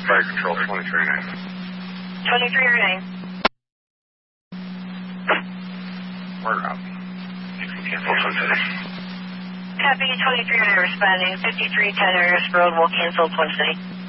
Fire Control 2309. 2309. We're out. You can cancel Twin City. Copy 2309 responding. 5310 Earnest Road will cancel Twin City.